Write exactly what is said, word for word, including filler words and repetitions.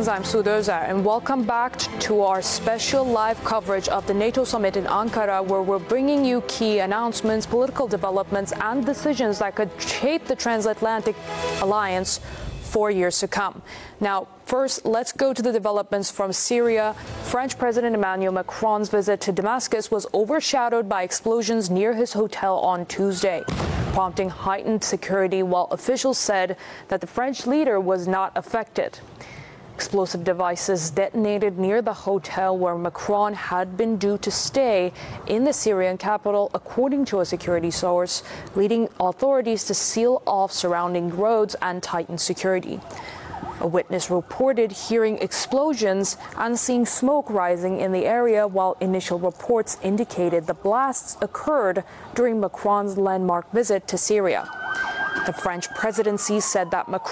Greetings, I'm Sudh Özer, and welcome back to our special live coverage of the NATO summit in Ankara, where we're bringing you key announcements, political developments, and decisions that could shape the transatlantic alliance for years to come. Now, first, let's go to the developments from Syria. French President Emmanuel Macron's visit to Damascus was overshadowed by explosions near his hotel on Tuesday, prompting heightened security, while officials said that the French leader was not affected. Explosive devices detonated near the hotel where Macron had been due to stay in the Syrian capital, according to a security source, leading authorities to seal off surrounding roads and tighten security. A witness reported hearing explosions and seeing smoke rising in the area, while initial reports indicated the blasts occurred during Macron's landmark visit to Syria. The French presidency said that Macron